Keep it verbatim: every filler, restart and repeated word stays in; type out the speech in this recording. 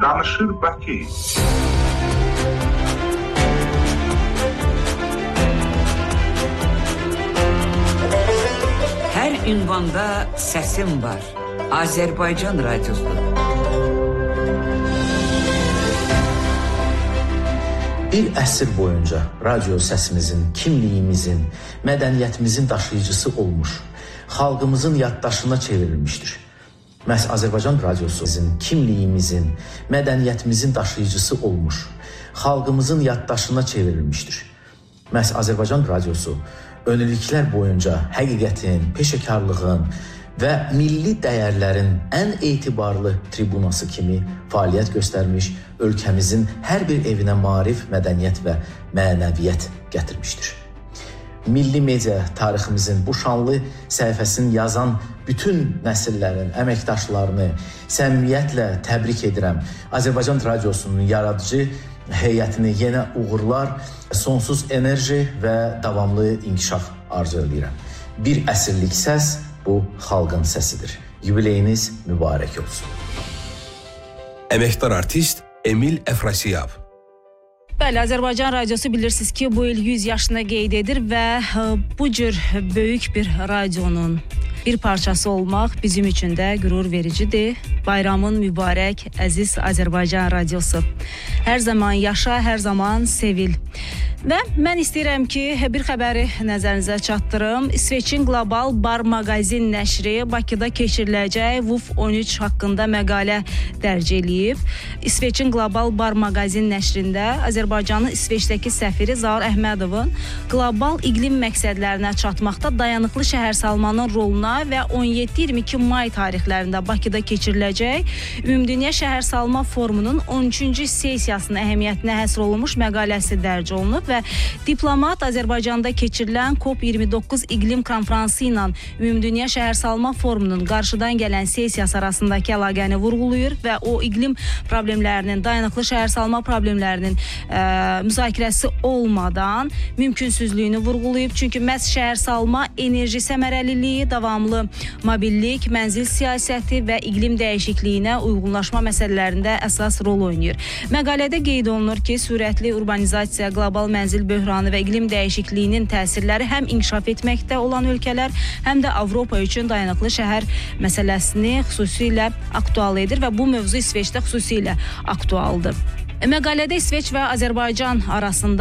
Danışır Bakı. Hər ünvanda səsim var. Azərbaycan Radyosu. Bir əsr boyunca radyo səsimizin, kimliyimizin, mədəniyyətimizin daşıyıcısı olmuş, xalqımızın yaddaşına çevrilmişdir. Məhz Azərbaycan Radyosu'nun kimliyimizin, mədəniyyətimizin daşıyıcısı olmuş, xalqımızın yaddaşına çevrilmişdir. Məhz Azərbaycan Radyosu önilliklər boyunca həqiqətin, peşəkarlığın və milli dəyərlərin ən etibarlı tribunası kimi fəaliyyət göstərmiş, ölkəmizin hər bir evinə maarif, mədəniyyət və mənəviyyət gətirmişdir. Milli media tariximizin bu şanlı səhifəsini yazan bütün nəsillərin əməkdaşlarını səmimiyyətlə təbrik edirəm. Azərbaycan Radyosu'nun yaradıcı heyətini yenə uğurlar, sonsuz enerji və davamlı inkişaf arzu edirəm. Bir əsrlik səs bu xalqın səsidir. Yubileyiniz mübarək olsun. Əməkdar artist Emil Əfrasiyab. Bəli, Azərbaycan Radyosu bilirsiniz ki, bu il yüz yaşını qeyd edir və bu cür böyük bir radyonun bir parçası olmaq bizim üçün də qürur vericidir. Bayramın mübarək, əziz Azərbaycan Radyosu. Hər zaman yaşa, hər zaman sevil. Və mən istəyirəm ki, bir xəbəri nəzərinizə çatdırım. İsveçin Qlobal Bar Maqazin nəşri Bakıda keçiriləcək V U F on üç haqqında məqalə dərc eləyib. İsveçin Qlobal Bar Maqazin nəşrində Azərbaycanın İsveçdəki səfiri Zaur Əhmədovun qlobal iqlim məqsədlərinə çatmaqda dayanıqlı şəhərsalmanın roluna və on yeddi iyirmi iki may tarixlərində Bakıda keçiriləcək Ümumdünya Şəhərsalma Forumunun on üçüncü sessiyasının əhəmiyyətinə həsr olunmuş məqaləsi dərc olunub və diplomat Azərbaycanda keçirilən COP iyirmi doqquz iqlim konfransı ilə Ümumdünya Şəhərsalma Forumunun qarşıdan gələn sessiyası arasındakı əlaqəni vurğulayır və o iqlim problemlərinin, dayanıqlı şəhərsalma problemlərinin ə, müzakirəsi olmadan mümkünsüzlüyünü vurğulayıb. Çünki məhz şəhərsalma enerji səmərəliliyi, davamlı mobillik, mənzil siyasəti və iqlim dəyişikliyinə uyğunlaşma məsələlərində əsas rol oynayır. Məqalədə qeyd olunur ki, sürətli urbanizasiya, qlobal mənzil böhranı və iqlim dəyişikliyinin təsirləri həm inkişaf etməkdə olan ölkələr, həm də Avropa üçün dayanıqlı şəhər məsələsini xüsusilə aktual edir və bu mövzu İsveçdə xüsusilə aktualdır. Məqalədə İsveç və Azərbaycan arasında